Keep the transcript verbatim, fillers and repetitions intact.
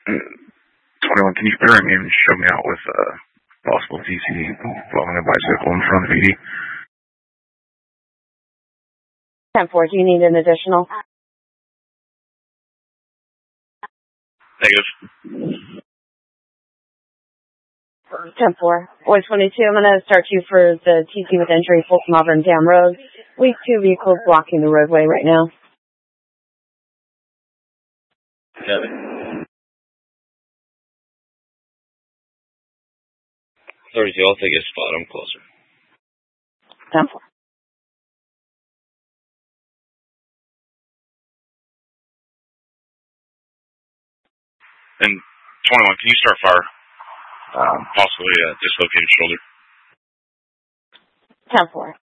twenty-one, can you bring me and show me out with uh, possible T C following a bicycle in front of V D? ten four, do you need an additional? Negative. ten four, Boy twenty-two, I'm going to start you for the T C with injury, Fulton Auburn Dam Road. Week two vehicles blocking the roadway right now. Kevin. thirty-two, I'll take a spot. I'm closer. ten four. And twenty-one, can you start fire? Um, possibly a dislocated shoulder. ten four.